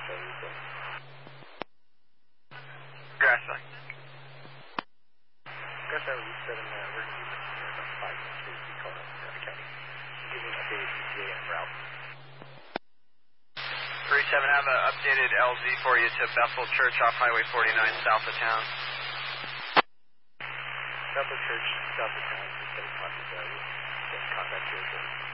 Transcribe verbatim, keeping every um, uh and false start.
Grassline. Grassline, we set an emergency in about five minutes so we call up the county. Give me an updated E T A and route. three seven, have an updated L Z for you to Bethel Church off Highway forty-nine, south of town. Bethel Church, south of town, seven o'clock is uh, contact here.